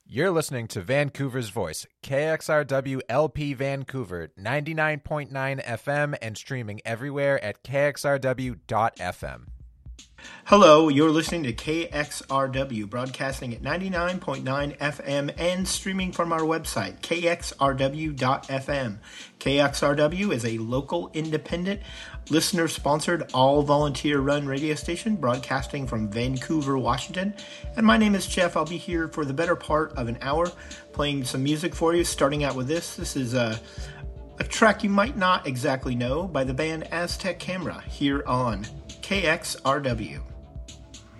You're listening to Vancouver's Voice, KXRW LP Vancouver, 99.9 FM and streaming everywhere at kxrw.fm. Hello, you're listening to KXRW, broadcasting at 99.9 FM and streaming from our website, kxrw.fm. KXRW is a local, independent, listener-sponsored, all-volunteer-run radio station broadcasting from Vancouver, Washington. And my name is Jeff. I'll be here for the better part of an hour playing some music for you, starting out with this. This is a track you might not exactly know by the band Aztec Camera here on KXRW.